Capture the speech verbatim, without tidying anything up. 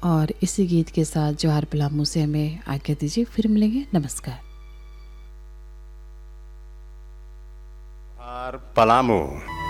और इसी गीत के साथ जवाहर पलामू से हमें आज्ञा दीजिए, फिर मिलेंगे। नमस्कार। जवाहर पलामू।